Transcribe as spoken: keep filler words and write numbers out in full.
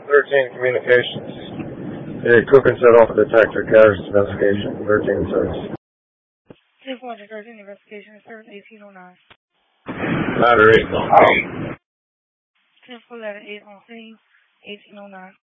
thirteen Communications. The Cook and Set Off Detector Carriage Investigation, thirteen Service. ten four thirteen Investigation, Service eighteen oh nine. Ladder eight on scene. ten four Ladder eight on scene, eighteen oh nine.